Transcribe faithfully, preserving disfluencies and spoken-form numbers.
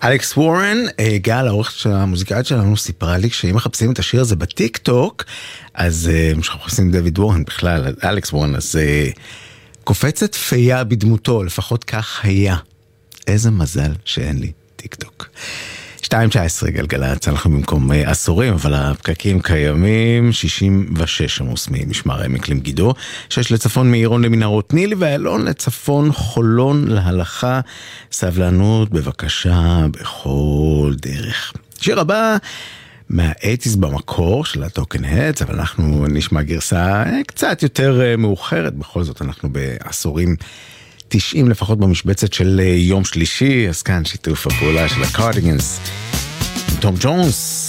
אלכס וורן, גל, העורכת של המוזיקאית שלנו, סיפרה לי שאם מחפשים את השיר הזה בטיק טוק, אז מחפשים דויד וורן בכלל, אלכס וורן, אז קופצת פייה בדמותו, לפחות כך היה. איזה מזל שאין לי טיק טוק. שתיים תשע עשרה גלגלצ, אנחנו במקום עשורים, אבל הפקקים קיימים, שישים ושש עמוס ממשמר העמק למגידו, שש לצפון מעירון למנהרות נילי, ואלון לצפון חולון להלכה, סבלנות בבקשה בכל דרך. שיר הבא מה-שמונים במקור של הטוקן הדס, אבל אנחנו נשמע גרסה קצת יותר מאוחרת, בכל זאת אנחנו בעשורים תשעים לפחות במשבצת של יום שלישי, אז כאן שיתוף הפעולה של הקארדיגנס, תום ג'ונס.